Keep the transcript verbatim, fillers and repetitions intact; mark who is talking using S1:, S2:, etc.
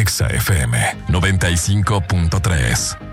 S1: Exa F M noventa y cinco punto tres.